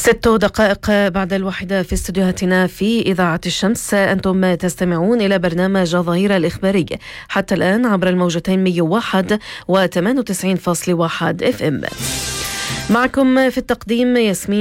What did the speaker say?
6 دقائق بعد 1 في استديوهاتنا في إذاعة الشمس. أنتم تستمعون إلى برنامج ظهيرة الإخباري حتى الآن عبر الموجتين 101 و98.1 FM. معكم في التقديم ياسمين